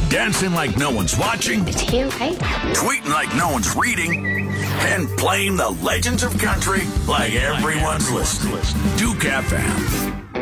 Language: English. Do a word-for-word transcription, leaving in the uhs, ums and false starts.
Dancing like no one's watching. It's here, right? Tweeting like no one's reading. And playing the legends of country like everyone's listening. Duke F M.